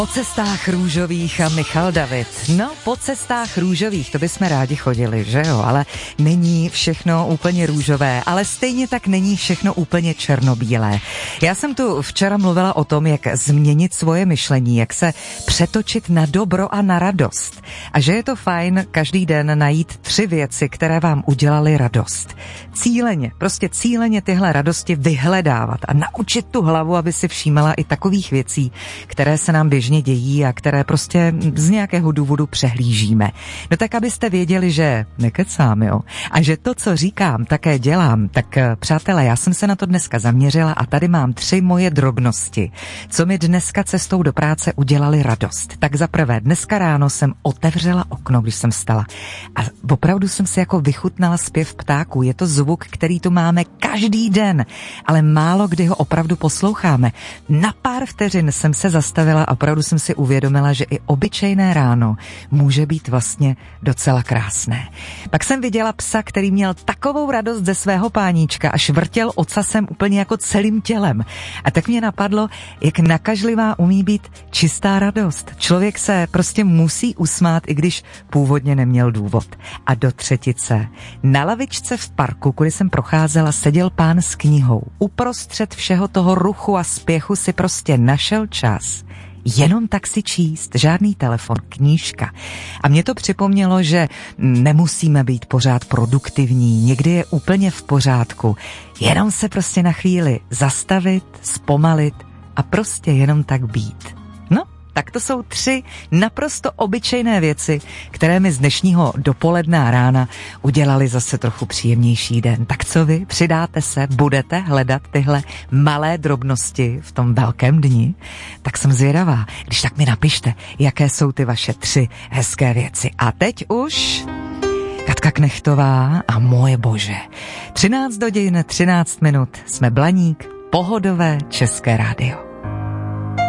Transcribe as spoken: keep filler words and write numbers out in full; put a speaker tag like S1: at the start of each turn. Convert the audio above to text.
S1: O cestách růžových a Michal David. No, po cestách růžových, to bychom rádi chodili, že jo? Ale není všechno úplně růžové, ale stejně tak není všechno úplně černobílé. Já jsem tu včera mluvila o tom, jak změnit svoje myšlení, jak se přetočit na dobro a na radost. A že je to fajn každý den najít tři věci, které vám udělaly radost. Cíleně, prostě cíleně tyhle radosti vyhledávat a naučit tu hlavu, aby si všímala i takových věcí, které se nám běžně dějí a které prostě z nějakého důvodu přehlížíme. No tak abyste věděli, že nekecám, jo, a že to, co říkám, také dělám, tak přátelé, já jsem se na to dneska zaměřila a tady mám tři moje drobnosti, co mi dneska cestou do práce udělali radost. Tak za prvé, dneska ráno jsem otevřela okno, když jsem vstala a opravdu jsem si jako vychutnala zpěv ptáků. Je to zvuk, který tu máme každý den, ale málo kdy ho opravdu posloucháme. Na pár vteřin jsem se zastavila a opravdu jsem si uvědomila, že i obyčejné ráno může být vlastně docela krásné. Pak jsem viděla psa, který měl takovou radost ze svého páníčka a švrtěl ocasem úplně jako celým tělem. A tak mě napadlo, jak nakažlivá umí být čistá radost. Člověk se prostě musí usmát, i když původně neměl důvod. A do třetice. Na lavičce v parku, kudy jsem procházela, seděl pán s knihou. Uprostřed všeho toho ruchu a spěchu si prostě našel čas jenom tak si číst, žádný telefon, knížka. A mě to připomnělo, že nemusíme být pořád produktivní, někdy je úplně v pořádku. Jenom se prostě na chvíli zastavit, zpomalit a prostě jenom tak být. No, tak to jsou tři naprosto obyčejné věci, které mi z dnešního dopoledne a rána udělali zase trochu příjemnější den. Tak co vy? Přidáte se? Budete hledat tyhle malé drobnosti v tom velkém dni? Tak jsem zvědavá. Když tak mi napište, jaké jsou ty vaše tři hezké věci. A teď už Katka Knechtová a moje bože. třináct hodin, třináct minut. Jsme Blaník, pohodové České rádio.